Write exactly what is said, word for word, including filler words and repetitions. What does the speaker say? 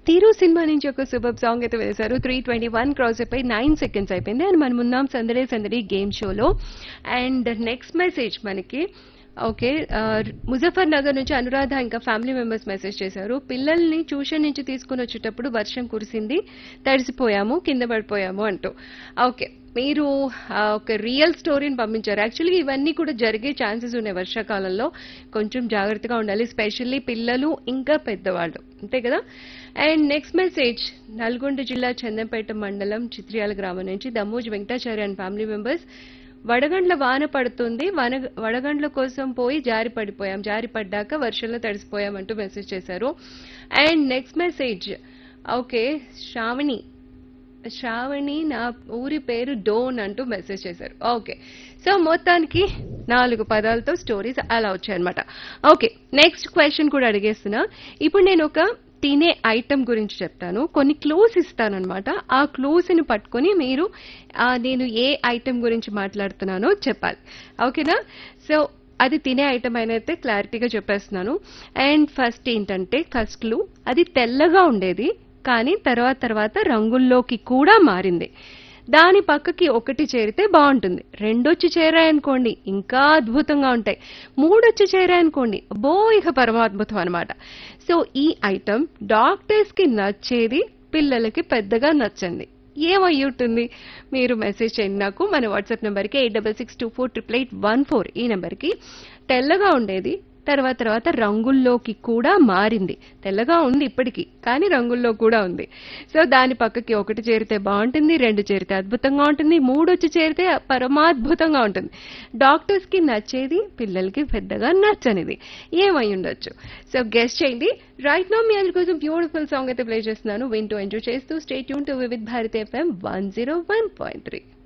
తీరు సినిమా నుంచి ఒక సూపర్ సాంగ్ అయితే వేశారు. త్రీ ట్వంటీ వన్ క్రాస్ అయిపోయి నైన్ సెకండ్స్ అయిపోయింది. అండ్ మనం ఉన్నాం సందడే సందడి గేమ్ షోలో. అండ్ నెక్స్ట్ మెసేజ్ మనకి ఓకే ముజఫర్ నగర్ నుంచి అనురాధ ఇంకా ఫ్యామిలీ మెంబర్స్ మెసేజ్ చేశారు. పిల్లల్ని ట్యూషన్ నుంచి తీసుకుని వచ్చేటప్పుడు వర్షం కురిసింది, తడిసిపోయాము, కింద పడిపోయాము అంటూ. ఓకే, మీరు ఆ, ఒక రియల్ స్టోరీని పంపించారు. యాక్చువల్లీ ఇవన్నీ కూడా జరిగే ఛాన్సెస్ ఉన్నాయి వర్షాకాలంలో. కొంచెం జాగ్రత్తగా ఉండాలి, స్పెషల్లీ పిల్లలు ఇంకా పెద్దవాళ్ళు, అంతే కదా. అండ్ నెక్స్ట్ మెసేజ్ నల్గొండ జిల్లా చందంపేట మండలం చిత్రియాల గ్రామం నుంచి Dammoju Venkatacharya and family members. వడగండ్ల వాన పడుతుంది, వన వడగండ్ల కోసం పోయి జారి పడిపోయాం, జారి పడ్డాక వర్షంలో తడిసిపోయాం అంటూ మెసేజ్ చేశారు. And next message okay Shravani Shravani నా ఊరి పేరు డోన్ అంటూ మెసేజ్ చేశారు. ఓకే, సో మొత్తానికి నాలుగు పదాలతో స్టోరీస్ అలా వచ్చాయన్నమాట. ఓకే, నెక్స్ట్ క్వశ్చన్ కూడా అడిగేస్తున్నా. ఇప్పుడు నేను ఒక తినే ఐటమ్ గురించి చెప్తాను, కొన్ని క్లూస్ ఇస్తానన్నమాట. ఆ క్లూస్ ని పట్టుకొని మీరు ఆ, నేను ఏ ఐటమ్ గురించి మాట్లాడుతున్నానో చెప్పాలి. ఓకేనా? సో అది తినే ఐటమ్ అయితే క్లారిటీగా చెప్పేస్తున్నాను. అండ్ ఫస్ట్ ఏంటంటే ఫస్ట్ క్లూ, అది తెల్లగా ఉండేది కానీ తర్వాత తర్వాత రంగుల్లోకి కూడా మారింది. దాని పక్కకి ఒకటి చేరితే బాగుంటుంది, రెండొచ్చి చేరాయనుకోండి ఇంకా అద్భుతంగా ఉంటాయి, మూడొచ్చి చేరాయనుకోండి అబ్బో ఇక పరమాద్భుతం అనమాట. సో ఈ ఐటమ్ డాక్టర్స్ కి నచ్చేది, పిల్లలకి పెద్దగా నచ్చండి. ఏమై ఉంటుంది? మీరు మెసేజ్ చేయండి నాకు మన వాట్సాప్ నెంబర్కి eight double six two four triple eight one four ఈ నెంబర్కి. తెల్లగా ఉండేది, తర్వాత తర్వాత రంగుల్లోకి కూడా మారింది. తెల్లగా ఉంది ఇప్పటికీ కానీ రంగుల్లో కూడా ఉంది. సో దాని పక్కకి ఒకటి చేరితే బాగుంటుంది, రెండు చేరితే అద్భుతంగా ఉంటుంది, మూడు వచ్చి చేరితే పరమాద్భుతంగా ఉంటుంది. డాక్టర్స్ కి నచ్చేది, పిల్లలకి పెద్దగా నచ్చనిది ఏమై ఉండొచ్చు? సో గెస్ట్ చేయండి. రైట్ నౌ మీ అందరి కోసం బ్యూటిఫుల్ సాంగ్ అయితే ప్లే చేస్తున్నాను, వింటూ ఎంజాయ్ చేస్తూ stay tune to Vividh Bharati FM one zero one point three.